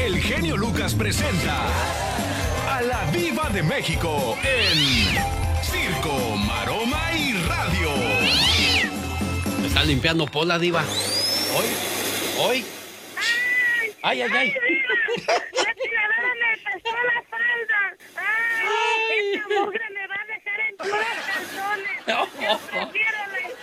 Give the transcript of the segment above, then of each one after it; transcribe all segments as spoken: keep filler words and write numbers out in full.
el genio Lucas presenta a la Diva de México en Circo, Maroma y Radio. ¿Me están limpiando Pola, Diva? ¿Hoy? ¿Hoy? ¡Ay, ay, ay! ay. ¡La tiradora me pasó la falda! ¡Ay! ¡Esta mugre me va a dejar en todos los calzones! ¡Yo prefiero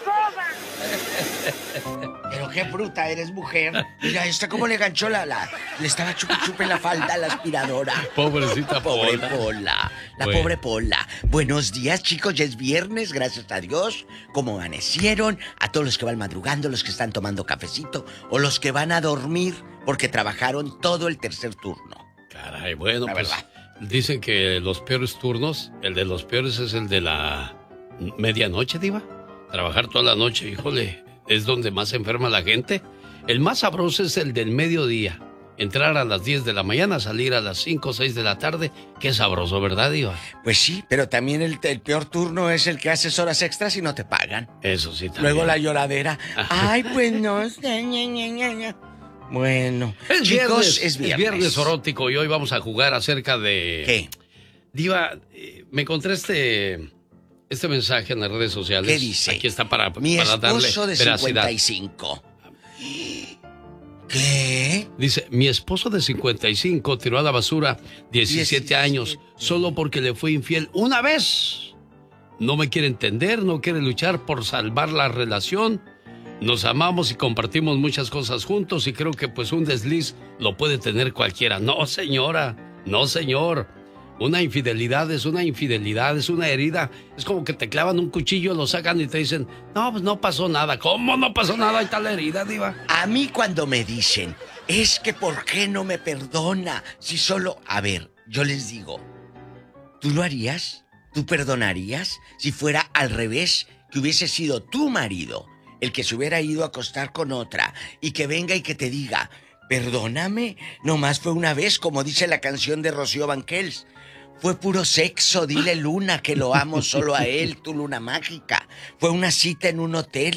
la escoba! Pero qué bruta eres, mujer. Mira, esta cómo le ganchó la... la le estaba chupe chupe en la falda a la aspiradora. Pobrecita Pobre Pola. Pola. La Bueno. pobre Pola. Buenos días, chicos. Ya es viernes, gracias a Dios. ¿Cómo amanecieron? A todos los que van madrugando, los que están tomando cafecito o los que van a dormir porque trabajaron todo el tercer turno. Caray, bueno, La pues verdad. dicen que los peores turnos, el de los peores es el de la medianoche, Diva. Trabajar toda la noche, híjole, es donde más se enferma la gente. El más sabroso es el del mediodía. Entrar a las diez de la mañana, salir a las cinco o seis de la tarde. Qué sabroso, ¿verdad, Diva? Pues sí, pero también el, el peor turno es el que haces horas extras y no te pagan. Eso sí, también. Luego la lloradera. Ay, pues no sé, ña, ña, ña, ña. Bueno, Es chicos, viernes, es viernes. es viernes erótico y hoy vamos a jugar acerca de... ¿Qué? Diva, eh, me encontré este, este mensaje en las redes sociales. ¿Qué dice? Aquí está para, Mi para darle esposo de veracidad. cincuenta y cinco. ¿Qué? Dice, mi esposo de cincuenta y cinco tiró a la basura diecisiete años solo porque le fue infiel una vez. No me quiere entender, no quiere luchar por salvar la relación. Nos amamos y compartimos muchas cosas juntos y creo que pues un desliz lo puede tener cualquiera. No, señora, no, señor. Una infidelidad es una infidelidad, es una herida. Es como que te clavan un cuchillo, lo sacan y te dicen, no, pues no pasó nada. ¿Cómo no pasó nada? Ahí está la herida, Diva. A mí cuando me dicen, es que ¿por qué no me perdona? Si solo... A ver, yo les digo, ¿tú lo harías? ¿Tú perdonarías? Si fuera al revés, que hubiese sido tu marido el que se hubiera ido a acostar con otra y que venga y que te diga, perdóname, nomás fue una vez, como dice la canción de Rocío Banquels. Fue puro sexo, dile Luna que lo amo solo a él, tu luna mágica. Fue una cita en un hotel.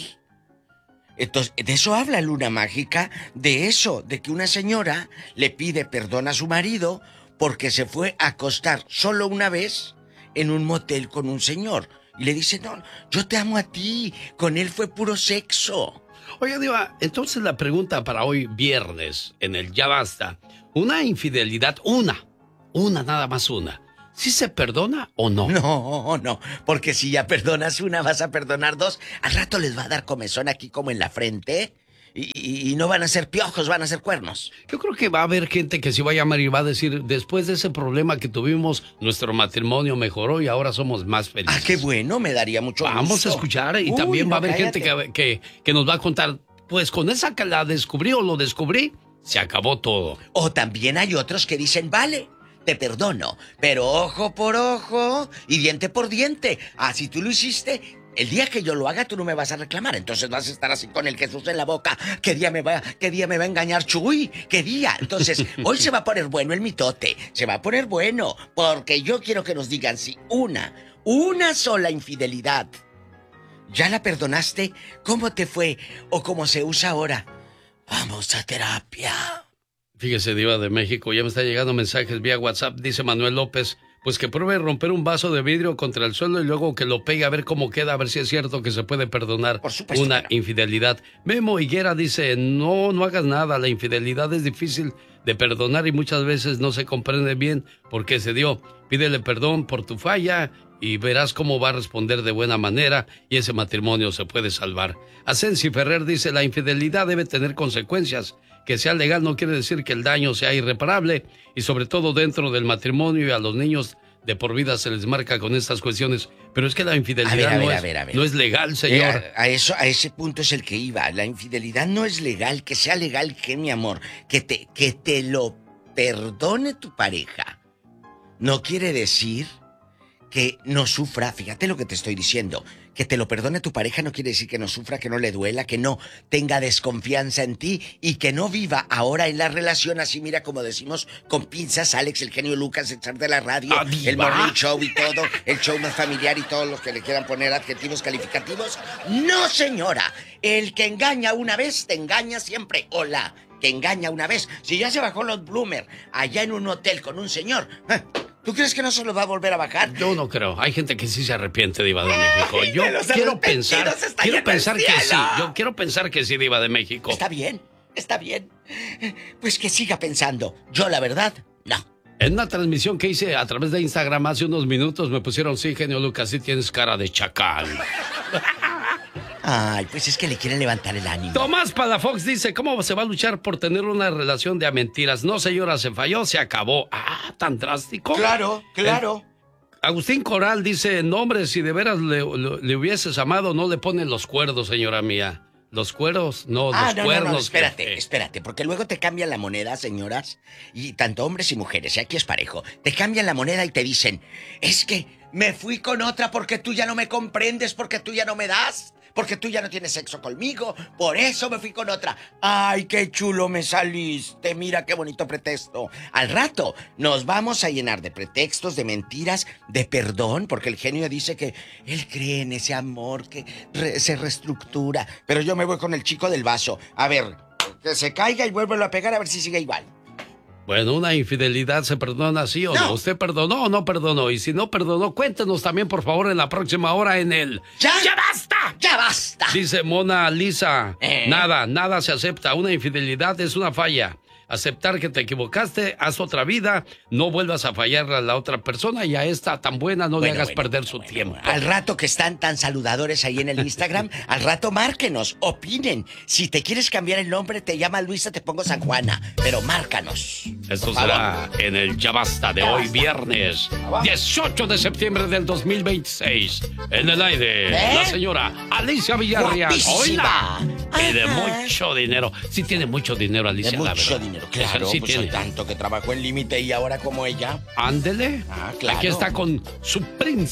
Entonces, de eso habla Luna Mágica, de eso, de que una señora le pide perdón a su marido porque se fue a acostar solo una vez en un motel con un señor. Y le dice, no, yo te amo a ti, con él fue puro sexo. Oye, Diva, entonces la pregunta para hoy viernes, en el Ya Basta, una infidelidad, una, una, nada más una, ¿sí se perdona o no? No, no, porque si ya perdonas una, vas a perdonar dos. Al rato les va a dar comezón aquí como en la frente y, y, y no van a ser piojos, van a ser cuernos. Yo creo que va a haber gente que sí va a llamar y va a decir, después de ese problema que tuvimos, nuestro matrimonio mejoró y ahora somos más felices. Ah, qué bueno, me daría mucho gusto. Vamos a escuchar y Uy, también va a no, haber gente cállate. que, que, que nos va a contar, pues con esa que la descubrí o lo descubrí, se acabó todo. O también hay otros que dicen, vale, te perdono, pero ojo por ojo y diente por diente. Ah, si tú lo hiciste, el día que yo lo haga, tú no me vas a reclamar. Entonces vas a estar así con el Jesús en la boca. ¿Qué día me va, qué día me va a engañar Chuy? ¿Qué día? Entonces, hoy se va a poner bueno el mitote. Se va a poner bueno, porque yo quiero que nos digan si una, una sola infidelidad, ¿ya la perdonaste? ¿Cómo te fue? ¿O cómo se usa ahora? Vamos a terapia. Fíjese, Diva de México, ya me están llegando mensajes vía WhatsApp, dice Manuel López, pues que pruebe romper un vaso de vidrio contra el suelo y luego que lo pegue a ver cómo queda, a ver si es cierto que se puede perdonar Por supuesto una que no. infidelidad. Memo Higuera dice, no, no hagas nada, la infidelidad es difícil de perdonar y muchas veces no se comprende bien por qué se dio. Pídele perdón por tu falla y verás cómo va a responder de buena manera y ese matrimonio se puede salvar. Asensi Ferrer dice, la infidelidad debe tener consecuencias. Que sea legal no quiere decir que el daño sea irreparable y sobre todo dentro del matrimonio y a los niños de por vida se les marca con estas cuestiones. Pero es que la infidelidad A ver, a no, ver, es, a ver, a ver. no es legal, señor. Eh, a, a eso, a ese punto es el que iba. La infidelidad no es legal. Que sea legal, que mi amor, que te, que te lo perdone tu pareja. No quiere decir que no sufra. Fíjate lo que te estoy diciendo. Que te lo perdone tu pareja no quiere decir que no sufra, que no le duela, que no tenga desconfianza en ti y que no viva ahora en la relación así, mira, como decimos, con pinzas, Alex, el genio Lucas, el char de la radio, Ah, el diva. morning show y todo, el show más familiar y todos los que le quieran poner adjetivos calificativos. No, señora, el que engaña una vez te engaña siempre. Hola, que engaña una vez. Si ya se bajó los Bloomer allá en un hotel con un señor, ¿eh? ¿Tú crees que no se los va a volver a bajar? Yo no creo. Hay gente que sí se arrepiente, Diva de México. Ay, Yo de los quiero pensar, está quiero lleno pensar el que cielo. sí. Yo quiero pensar que sí, Diva de México. Está bien, está bien. Pues que siga pensando. Yo, la verdad, no. En una transmisión que hice a través de Instagram hace unos minutos me pusieron, sí, genio Lucas, sí tienes cara de chacal. Ay, pues es que le quieren levantar el ánimo. Tomás Palafox dice, ¿cómo se va a luchar por tener una relación de a mentiras? No, señora, se falló, se acabó. Ah, ¿tan drástico? Claro, claro. Eh, Agustín Coral dice, no, hombre, si de veras le, le, le hubieses amado, no le ponen los cuerdos, señora mía. Los cueros, no, Ah, los no, cuernos. no, no, espérate, que- espérate, porque luego te cambian la moneda, señoras, y tanto hombres y mujeres, y aquí es parejo, te cambian la moneda y te dicen, es que me fui con otra porque tú ya no me comprendes, porque tú ya no me das, porque tú ya no tienes sexo conmigo, por eso me fui con otra. Ay, qué chulo me saliste, mira qué bonito pretexto. Al rato nos vamos a llenar de pretextos, de mentiras, de perdón, porque el genio dice que él cree en ese amor que re- se reestructura, pero yo me voy con el chico del vaso. A ver, que se caiga y vuélvelo a pegar a ver si sigue igual. Bueno, una infidelidad se perdona, sí o no. No. ¿Usted perdonó o no perdonó? Y si no perdonó, cuéntenos también, por favor, en la próxima hora en el... ¡Ya! ¡Ya basta! ¡Ya basta! Dice Mona Lisa, ¿Eh? nada, nada se acepta. Una infidelidad es una falla. Aceptar que te equivocaste, haz otra vida, no vuelvas a fallar a la otra persona y a esta tan buena no le Bueno, hagas bueno, perder bueno, su bueno, tiempo. bueno. Al rato que están tan saludadores ahí en el Instagram, al rato márquenos, opinen. Si te quieres cambiar el nombre, te llama Luisa, te pongo San Juana, pero márcanos. Esto Por será favor. en el Ya Basta de Ya hoy, basta. viernes dieciocho de septiembre del dos mil veintiséis. En el aire, ¿Eh? la señora Alicia Villarreal. Guapísima. Oiga. Y de Ajá. mucho dinero. Sí tiene mucho dinero, Alicia, De la mucho verdad. dinero, claro, Sí pues tiene. tanto que trabajó en límite y ahora como ella. Ándele. Ah, claro. Aquí está con su príncipe.